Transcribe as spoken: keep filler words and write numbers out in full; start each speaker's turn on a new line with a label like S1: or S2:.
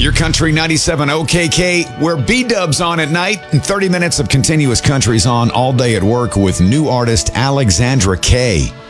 S1: Your Country ninety-seven O K K, where B-Dub's on at night and thirty minutes of continuous country's on all day at work with new artist Alexandra Kay.